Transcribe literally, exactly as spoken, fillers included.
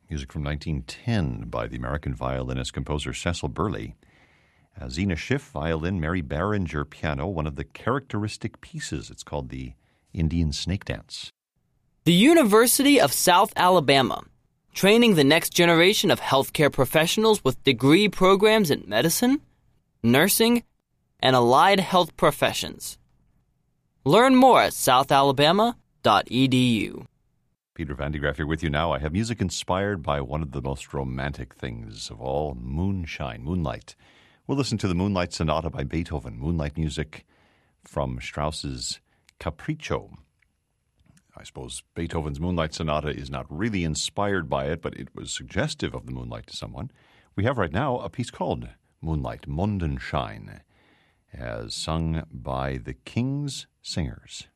Music from nineteen ten by the American violinist-composer Cecil Burley. Uh, Zena Schiff, violin, Mary Barringer, piano, one of the characteristic pieces. It's called the Indian Snake Dance. The University of South Alabama, training the next generation of healthcare professionals with degree programs in medicine, nursing, and allied health professions. Learn more at south alabama dot e d u. Peter Van de Graaff here with you now. I have music inspired by one of the most romantic things of all, moonshine, moonlight. We'll listen to the Moonlight Sonata by Beethoven, moonlight music from Strauss's Capriccio. I suppose Beethoven's Moonlight Sonata is not really inspired by it, but it was suggestive of the moonlight to someone. We have right now a piece called Moonlight, Mondenschein, as sung by the King's Singers.